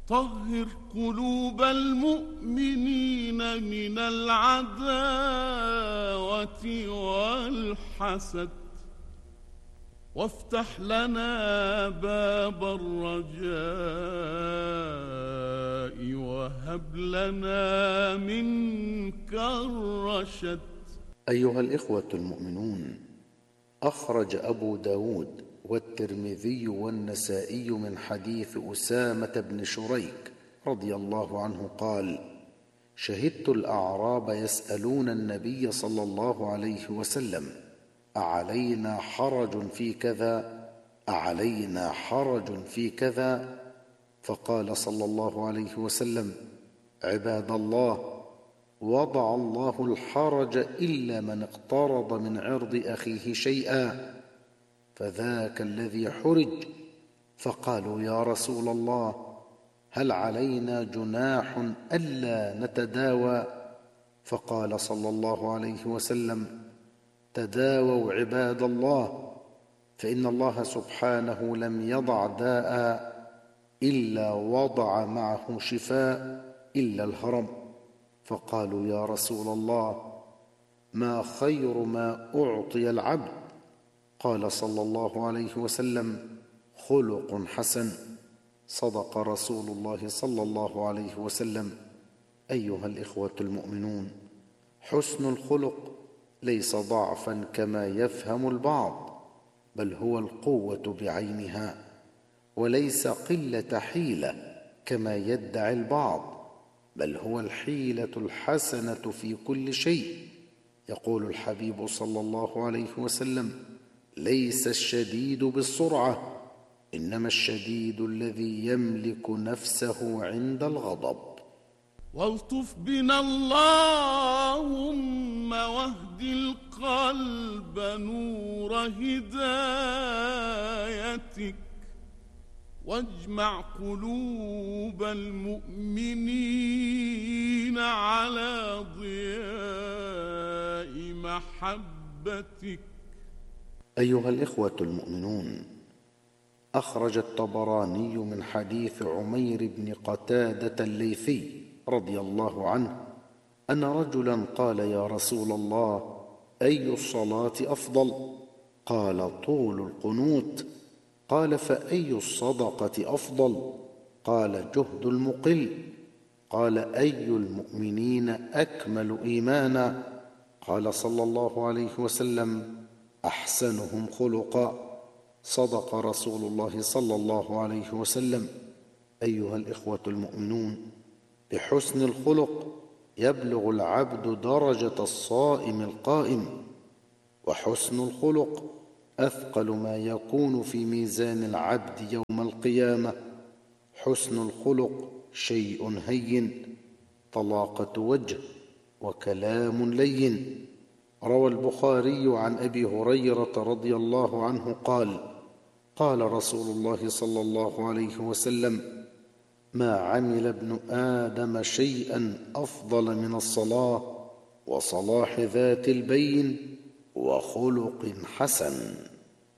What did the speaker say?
طهر قلوب المؤمنين من العداوة والحسد، وافتح لنا باب الرجاء، وهب لنا منك الرشد. أيها الإخوة المؤمنون، أخرج أبو داود والترمذي والنسائي من حديث أسامة بن شريك رضي الله عنه قال: شهدت الأعراب يسألون النبي صلى الله عليه وسلم: أعلينا حرج في كذا؟ أعلينا حرج في كذا؟ فقال صلى الله عليه وسلم: عباد الله، وضع الله الحرج إلا من اقترض من عرض أخيه شيئا، فذاك الذي حرج. فقالوا: يا رسول الله، هل علينا جناح ألا نتداوى؟ فقال صلى الله عليه وسلم: تداووا عباد الله، فإن الله سبحانه لم يضع داء إلا وضع معه شفاء إلا الهرم. فقالوا: يا رسول الله، ما خير ما أعطي العبد؟ قال صلى الله عليه وسلم: خلق حسن. صدق رسول الله صلى الله عليه وسلم. أيها الإخوة المؤمنون، حسن الخلق ليس ضعفا كما يفهم البعض، بل هو القوة بعينها، وليس قلة حيلة كما يدعي البعض، بل هو الحيلة الحسنة في كل شيء. يقول الحبيب صلى الله عليه وسلم: ليس الشديد بالسرعة، إنما الشديد الذي يملك نفسه عند الغضب. والطف بنا اللهم، واهد القلب نور هدايتك، واجمع قلوب المؤمنين على ضياء محبتك. أيها الإخوة المؤمنون، أخرج الطبراني من حديث عمير بن قتادة الليثي رضي الله عنه أن رجلا قال: يا رسول الله، أي الصلاة أفضل؟ قال: طول القنوت. قال: فأي الصدقة أفضل؟ قال: جهد المقل. قال: أي المؤمنين أكمل إيمانا؟ قال صلى الله عليه وسلم: أحسنهم خلقا. صدق رسول الله صلى الله عليه وسلم. أيها الإخوة المؤمنون، بحسن الخلق يبلغ العبد درجة الصائم القائم، وحسن الخلق أثقل ما يكون في ميزان العبد يوم القيامة. حسن الخلق شيء هين، طلاقة وجه وكلام لين. روى البخاري عن أبي هريرة رضي الله عنه قال: قال رسول الله صلى الله عليه وسلم: ما عمل ابن آدم شيئا أفضل من الصلاة وصلاح ذات البين وخلق حسن.